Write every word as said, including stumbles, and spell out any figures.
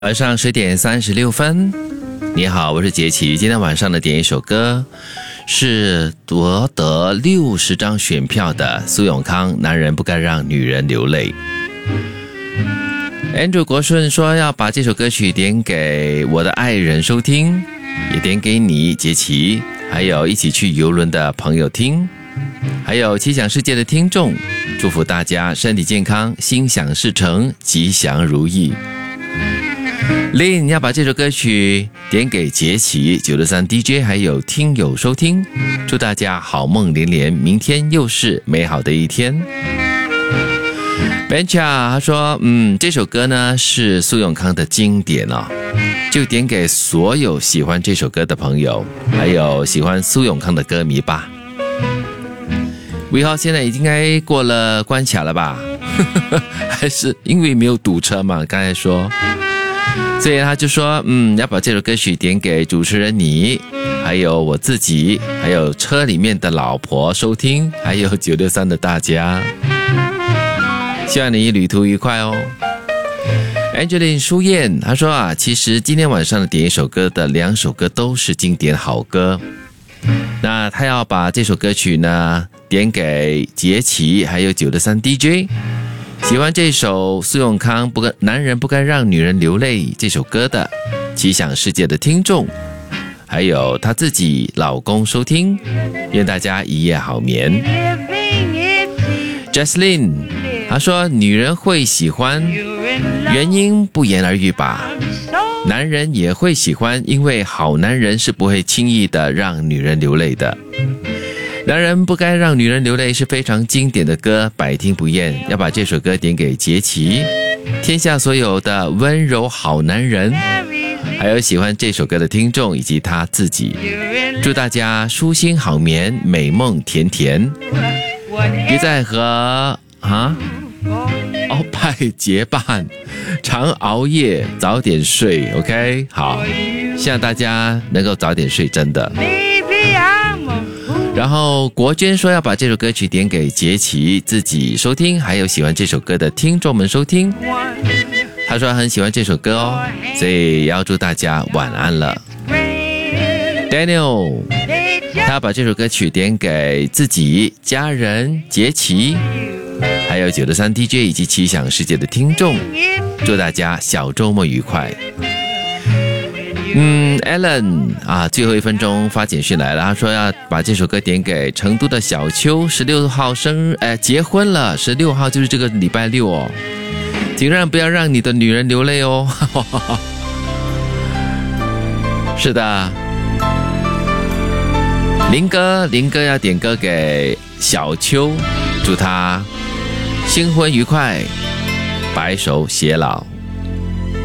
晚上十点三十六分，你好，我是杰奇。今天晚上的点一首歌是夺得六十张选票的苏永康，男人不该让女人流泪。Andrew 国顺说要把这首歌曲点给我的爱人收听，也点给你杰奇，还有一起去游轮的朋友听，还有奇想世界的听众，祝福大家身体健康，心想事成，吉祥如意。Lin 要把这首歌曲点给杰奇、九六三 D J 还有听友收听，祝大家好梦连连，明天又是美好的一天。Bencha 他说嗯，这首歌呢是苏永康的经典哦，就点给所有喜欢这首歌的朋友，还有喜欢苏永康的歌迷吧。尾号现在已经应该过了关卡了吧还是因为没有堵车嘛，刚才说，所以他就说嗯，要把这首歌曲点给主持人你，还有我自己，还有车里面的老婆收听，还有九六三的大家，希望你旅途愉快哦。 Angeline 舒燕他说啊，其实今天晚上的点一首歌的两首歌都是经典好歌，那他要把这首歌曲呢点给杰奇还有九六三 D J，喜欢这首苏永康不该男人不该让女人流泪这首歌的奇想世界的听众，还有他自己老公收听，愿大家一夜好眠。 Jesslyn 他说女人会喜欢，原因不言而喻吧，男人也会喜欢，因为好男人是不会轻易的让女人流泪的。男人不该让女人流泪是非常经典的歌，百听不厌，要把这首歌点给杰奇，天下所有的温柔好男人，还有喜欢这首歌的听众以及他自己，祝大家舒心好眠，美梦甜甜，别再和啊鳌拜结伴，常熬夜早点睡 OK 好，希望大家能够早点睡，真的。然后国娟说要把这首歌曲点给杰奇自己收听，还有喜欢这首歌的听众们收听，他说很喜欢这首歌哦，所以要祝大家晚安了。 Daniel 他要把这首歌曲点给自己家人杰奇，还有九六三 D J 以及奇想世界的听众，祝大家小周末愉快。嗯 Alan 啊，最后一分钟发简讯来了，他说要把这首歌点给成都的小秋，十六号生日，哎，结婚了，十六号就是这个礼拜六哦，尽量不要让你的女人流泪哦是的，林哥林哥要点歌给小秋，祝他新婚愉快，白首偕老。